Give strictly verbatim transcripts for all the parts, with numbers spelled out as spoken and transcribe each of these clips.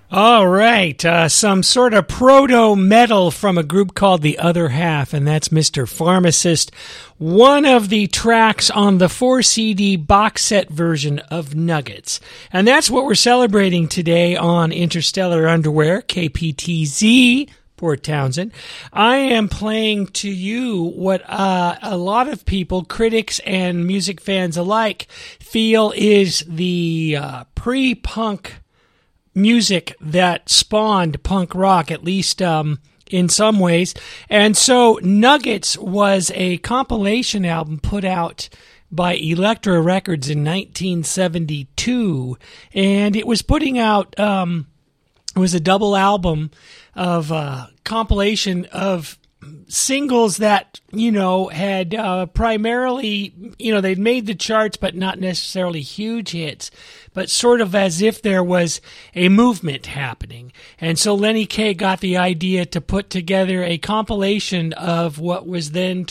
All right, uh, some sort of proto-metal from a group called The Other Half, and that's Mister Pharmacist, one of the tracks on the four C D box set version of Nuggets. And that's what we're celebrating today on Interstellar Underwear, K P T Z, Port Townsend. I am playing to you what uh, a lot of people, critics and music fans alike, feel is the uh, pre-punk music that spawned punk rock, at least um, in some ways. And so Nuggets was a compilation album put out by Elektra Records in nineteen seventy-two, and it was putting out, um, it was a double album of uh, compilation of singles that, you know, had uh, primarily, you know, they'd made the charts, but not necessarily huge hits, but sort of as if there was a movement happening. And so Lenny Kaye got the idea to put together a compilation of what was then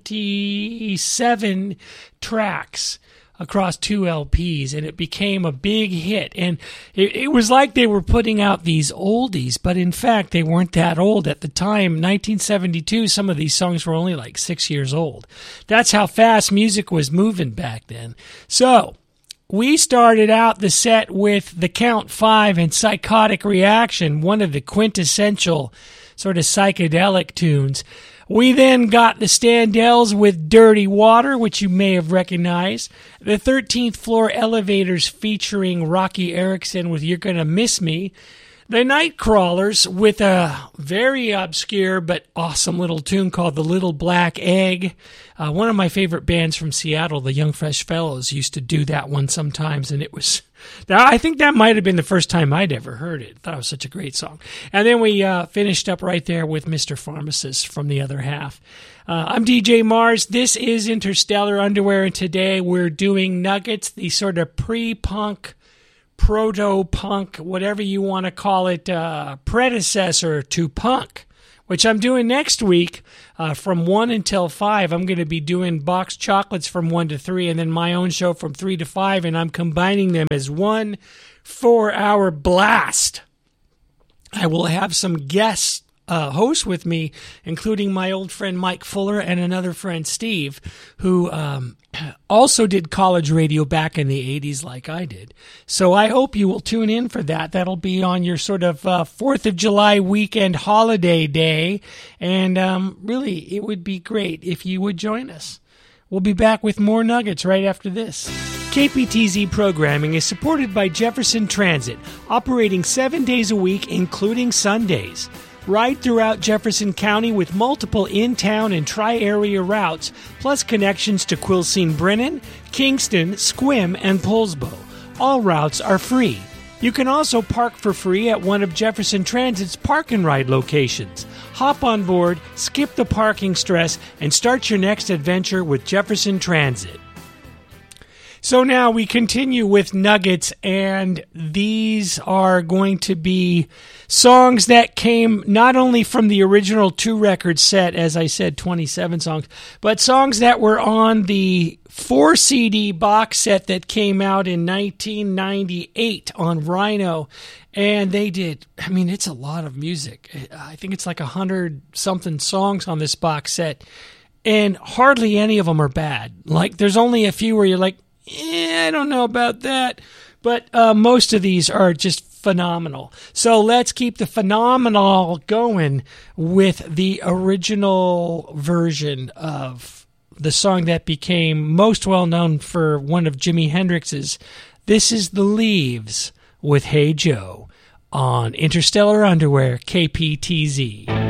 twenty-seven tracks across two L Ps, and it became a big hit. And it, it was like they were putting out these oldies, but in fact, they weren't that old. At the time, nineteen seventy-two, some of these songs were only like six years old. That's how fast music was moving back then. So we started out the set with The Count Five and Psychotic Reaction, one of the quintessential sort of psychedelic tunes. We then got the Standells with Dirty Water, which you may have recognized. The thirteenth Floor Elevators featuring Rocky Erickson with You're Gonna Miss Me. The Nightcrawlers with a very obscure but awesome little tune called The Little Black Egg. Uh, one of my favorite bands from Seattle, the Young Fresh Fellows, used to do that one sometimes, and it was... I think that might have been the first time I'd ever heard it. I thought it was such a great song. And then we uh, finished up right there with Mister Pharmacist from The Other Half. Uh, I'm D J Mars. This is Interstellar Underwear, and today we're doing Nuggets, the sort of pre-punk, proto-punk, whatever you want to call it, uh, predecessor to punk, which I'm doing next week uh, from one until five. I'm going to be doing Box Chocolates from one to three, and then my own show from three to five, and I'm combining them as one four-hour blast. I will have some guests uh, hosts with me, including my old friend Mike Fuller and another friend Steve, who um, also did college radio back in the eighties like I did. So I hope you will tune in for that. That'll be on your sort of uh, fourth of July weekend holiday day. And um, really, it would be great if you would join us. We'll be back with more Nuggets right after this. K P T Z programming is supported by Jefferson Transit, operating seven days a week, including Sundays. Ride throughout Jefferson County with multiple in-town and tri-area routes, plus connections to Quilcene Brennan, Kingston, Sequim, and Poulsbo. All routes are free. You can also park for free at one of Jefferson Transit's park and ride locations. Hop on board, skip the parking stress, and start your next adventure with Jefferson Transit. So now we continue with Nuggets, and these are going to be songs that came not only from the original two-record set, as I said, twenty-seven songs, but songs that were on the four C D box set that came out in nineteen ninety-eight on Rhino. And they did, I mean, it's a lot of music. I think it's like a hundred-something songs on this box set, and hardly any of them are bad. Like, there's only a few where you're like, Eh, I don't know about that, but uh, most of these are just phenomenal. So let's keep the phenomenal going with the original version of the song that became most well known for one of Jimi Hendrix's. This is The Leaves with Hey Joe on Interstellar Underwear, K P T Z.